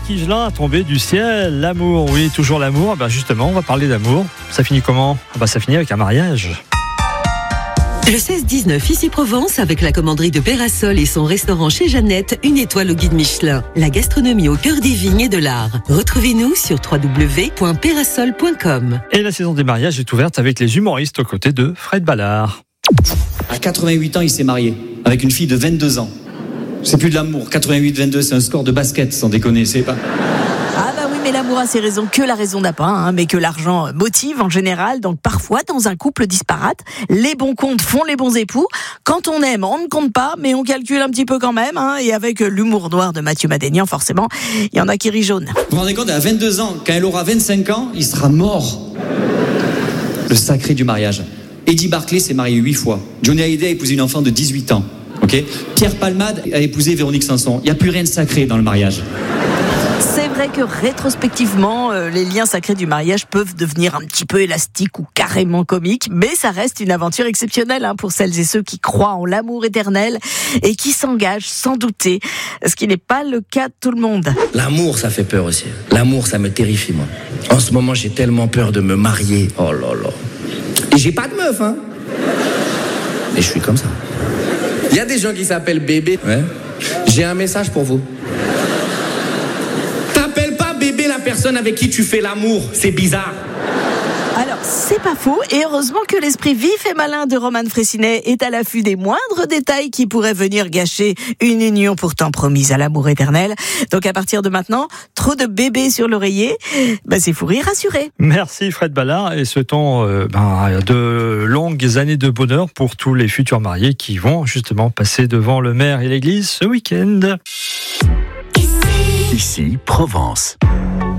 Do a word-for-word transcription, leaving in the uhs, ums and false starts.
Jackie Higelin a tombé du ciel. L'amour, oui, toujours l'amour. Ben justement, on va parler d'amour. Ça finit comment? Ah ben, ça finit avec un mariage. Le seize dix-neuf, ici Provence, avec la commanderie de Pérasol et son restaurant chez Jeannette, une étoile au guide Michelin. La gastronomie au cœur des vignes et de l'art. Retrouvez-nous sur w w w point pérasol point com. Et la saison des mariages est ouverte avec les humoristes aux côtés de Fred Ballard. À quatre-vingt-huit ans, il s'est marié avec une fille de vingt-deux ans. C'est plus de l'amour. quatre-vingt-huit vingt-deux, c'est un score de basket, sans déconner, c'est pas... Ah bah oui, mais l'amour a ses raisons que la raison n'a pas, hein, mais que l'argent motive en général. Donc parfois, dans un couple disparate, les bons comptes font les bons époux. Quand on aime, on ne compte pas, mais on calcule un petit peu quand même. Hein, et avec l'humour noir de Mathieu Madénian, forcément, il y en a qui rient jaune. Vous vous rendez compte, à vingt-deux ans, quand elle aura vingt-cinq ans, il sera mort. Le sacré du mariage. Eddie Barclay s'est marié huit fois. Johnny Hallyday a épousé une enfant de dix-huit ans. Okay. Pierre Palmade a épousé Véronique Sanson. Il n'y a plus rien de sacré dans le mariage. C'est vrai que rétrospectivement, euh, les liens sacrés du mariage peuvent devenir un petit peu élastiques ou carrément comiques, mais ça reste une aventure exceptionnelle hein, pour celles et ceux qui croient en l'amour éternel et qui s'engagent sans douter, ce qui n'est pas le cas de tout le monde. L'amour, ça fait peur aussi. L'amour, ça me terrifie, moi. En ce moment, j'ai tellement peur de me marier. Oh là là. Et j'ai pas de meuf, hein. Et je suis comme ça. Il y a des gens qui s'appellent bébé. Ouais. J'ai un message pour vous. T'appelles pas bébé la personne avec qui tu fais l'amour. C'est bizarre. Alors, c'est pas faux, et heureusement que l'esprit vif et malin de Roman Fraissinet est à l'affût des moindres détails qui pourraient venir gâcher une union pourtant promise à l'amour éternel. Donc à partir de maintenant, trop de bébés sur l'oreiller, bah c'est fou rire rassuré. Merci Fred Ballard et souhaitons euh, ben, de longues années de bonheur pour tous les futurs mariés qui vont justement passer devant le maire et l'église ce week-end. Ici, Provence.